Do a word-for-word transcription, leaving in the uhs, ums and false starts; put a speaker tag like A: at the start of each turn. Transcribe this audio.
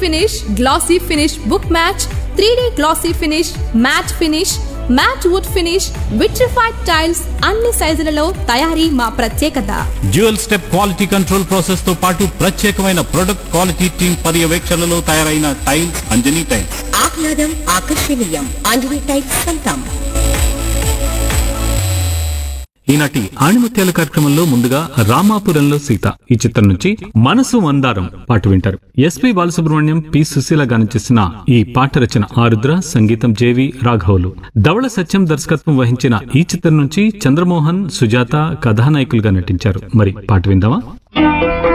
A: Finish, glossy finish, book match, three D glossy finish, mat finish, mat would finish, vitrified tiles అన్ని సైజులలో తయారీ మా ప్రత్యేకత.
B: Dual step quality control process తో పాటు ప్రత్యేకమైన ప్రొడక్ట్ క్వాలిటీ టీమ్ పర్యవేక్షణలో తయారైన టైల్స్ అంజనీ టైల్స్.
C: ఆహ్లాదం ఆకర్షణీయం అంజనీ టైల్స్ సొంతం.
D: ఈనాటి ఆణిముత్యాల కార్యక్రమంలో ముందుగా రామాపురంలో సీత ఈ చిత్రం నుంచి మనసు మందారం పాట వింటారు. ఎస్పి బాలసుబ్రహ్మణ్యం, పి సుశీల గానం చేసిన ఈ పాట రచన ఆరుద్ర, సంగీతం జేవి రాఘవులు. ధవళ సత్యం దర్శకత్వం వహించిన ఈ చిత్రం నుంచి చంద్రమోహన్, సుజాత కథానాయకులుగా నటించారు. మరి పాట విందామా?